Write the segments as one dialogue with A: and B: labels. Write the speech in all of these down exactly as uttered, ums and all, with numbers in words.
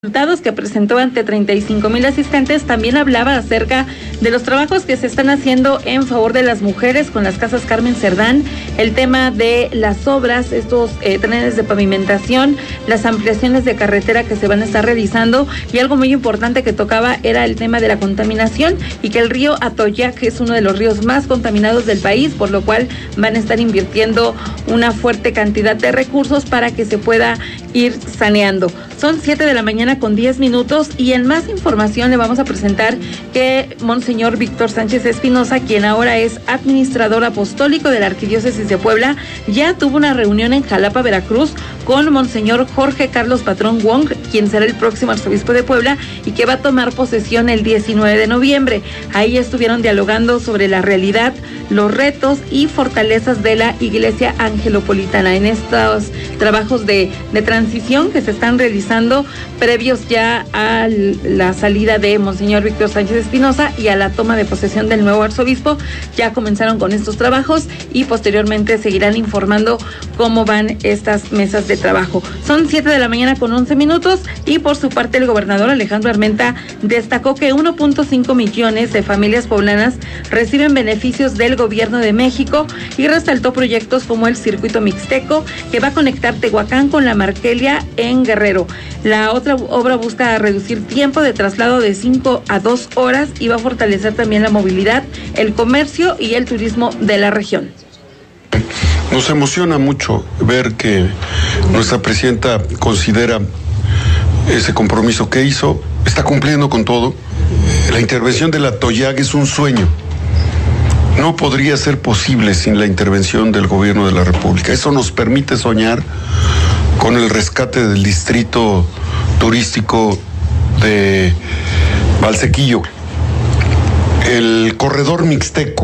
A: Resultados que presentó ante treinta y cinco mil asistentes. También hablaba acerca de los trabajos que se están haciendo en favor de las mujeres con las casas Carmen Cerdán, el tema de las obras, estos eh, trenes de pavimentación, las ampliaciones de carretera que se van a estar realizando, y algo muy importante que tocaba era el tema de la contaminación y que el río Atoyac es uno de los ríos más contaminados del país, por lo cual van a estar invirtiendo una fuerte cantidad de recursos para que se pueda ir saneando. Son siete de la mañana con diez minutos y en más información le vamos a presentar que Monseñor Víctor Sánchez Espinosa, quien ahora es administrador apostólico de la Arquidiócesis de Puebla, ya tuvo una reunión en Jalapa, Veracruz, con Monseñor Jorge Carlos Patrón Wong, quien será el próximo arzobispo de Puebla y que va a tomar posesión el diecinueve de noviembre. Ahí estuvieron dialogando sobre la realidad, los retos y fortalezas de la Iglesia Angelopolitana en estos trabajos de, de transición que se están realizando previos ya a la salida de Monseñor Víctor Sánchez Espinosa y a la toma de posesión del nuevo arzobispo. Ya comenzaron con estos trabajos y posteriormente seguirán informando cómo van estas mesas de trabajo. Son siete de la mañana con once minutos y por su parte el gobernador Alejandro Armenta destacó que uno punto cinco millones de familias poblanas reciben beneficios del gobierno de México y resaltó proyectos como el circuito mixteco que va a conectar Tehuacán con la Marquelia en Guerrero. La otra obra busca reducir tiempo de traslado de cinco a dos horas y va a fortalecer también la movilidad, el comercio y el turismo de la región.
B: Nos emociona mucho ver que nuestra presidenta considera ese compromiso que hizo, está cumpliendo con todo. La intervención de la Atoyac es un sueño. No podría ser posible sin la intervención del gobierno de la República. Eso nos permite soñar con el rescate del distrito turístico de Valsequillo. El corredor mixteco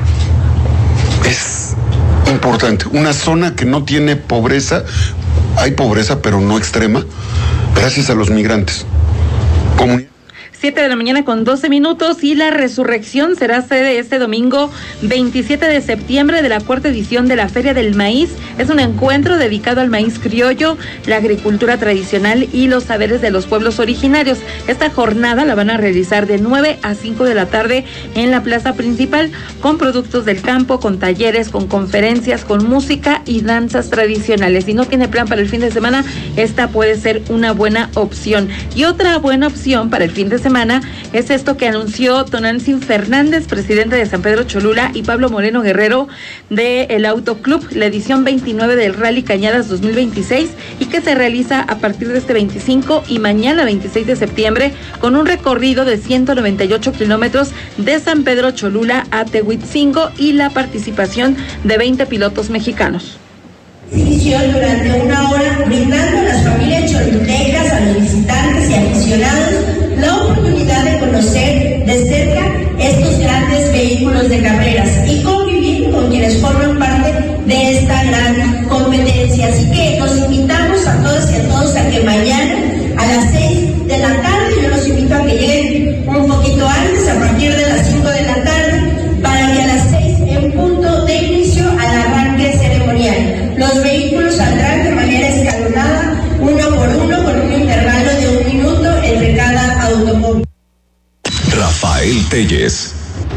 B: es importante. Una zona que no tiene pobreza, hay pobreza pero no extrema, gracias a los migrantes. Comunidad.
A: siete de la mañana con doce minutos y la resurrección será sede este domingo veintisiete de septiembre de la cuarta edición de la Feria del Maíz. Es un encuentro dedicado al maíz criollo, la agricultura tradicional y los saberes de los pueblos originarios. Esta jornada la van a realizar de nueve a cinco de la tarde en la plaza principal con productos del campo, con talleres, con conferencias, con música y danzas tradicionales. Si no tiene plan para el fin de semana, esta puede ser una buena opción. Y otra buena opción para el fin de semana es esto que anunció Tonantzin Fernández, presidente de San Pedro Cholula, y Pablo Moreno Guerrero de el Autoclub, la edición veintinueve del Rally Cañadas dos mil veintiséis, y que se realiza a partir de este veinticinco y mañana veintiséis de septiembre con un recorrido de ciento noventa y ocho kilómetros de San Pedro Cholula a Tehuitzingo y la participación de veinte pilotos mexicanos.
C: Durante una hora, brindando a las familias cholultecas, a los visitantes y aficionados la oportunidad de conocer de cerca estos grandes vehículos de carreras y convivir con quienes forman parte de esta gran competencia. Así que los invitamos a todas y a todos a que mañana a las seis de la tarde, yo los invito a que lleguen un poquito antes, a partir de las cinco de la tarde, para que a las seis en punto de inicio al arranque ceremonial. Los vehículos saldrán de manera escalonada, uno por uno, con un intervalo de un minuto entre cada automóvil.
D: Rafael Telles.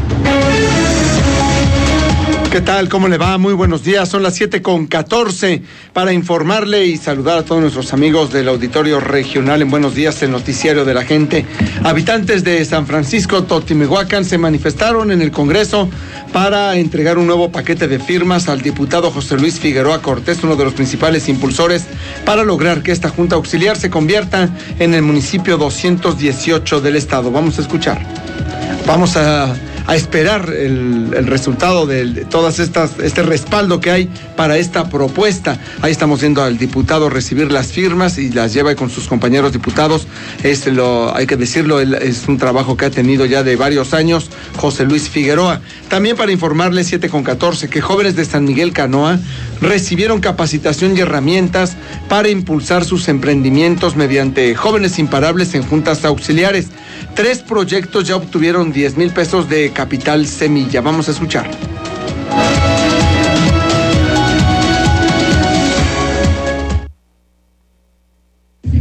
E: ¿Qué tal? ¿Cómo le va? Muy buenos días. Son las siete con catorce para informarle y saludar a todos nuestros amigos del auditorio regional en Buenos Días, el noticiario de la gente. Habitantes de San Francisco Totimihuacán se manifestaron en el Congreso para entregar un nuevo paquete de firmas al diputado José Luis Figueroa Cortés, uno de los principales impulsores para lograr que esta Junta Auxiliar se convierta en el municipio doscientos dieciocho del estado. Vamos a escuchar. Vamos a... a esperar el, el resultado de, de todas estas, este respaldo que hay para esta propuesta. Ahí estamos viendo al diputado recibir las firmas y las lleva con sus compañeros diputados. Es lo, hay que decirlo, es un trabajo que ha tenido ya de varios años José Luis Figueroa. También para informarles, siete con catorce, que jóvenes de San Miguel Canoa recibieron capacitación y herramientas para impulsar sus emprendimientos mediante Jóvenes Imparables en juntas auxiliares. Tres proyectos ya obtuvieron diez mil pesos de capital semilla. Vamos a escuchar.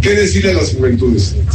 F: ¿Qué decirle a las juventudes?